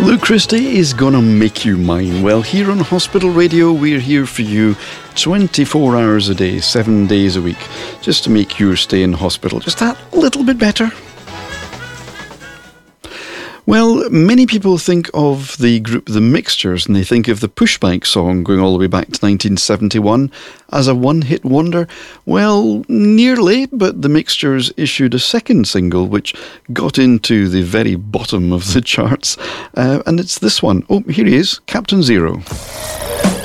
Lou Christie is gonna make you mine. Well, here on Hospital Radio, we're here for you 24 hours a day, 7 days a week, just to make your stay in hospital just that little bit better. Well, many people think of the group The Mixtures and they think of the Pushbike song going all the way back to 1971 as a one-hit wonder. Well, nearly, but The Mixtures issued a second single which got into the very bottom of the charts, and it's this one. Oh, here he is, Captain Zero.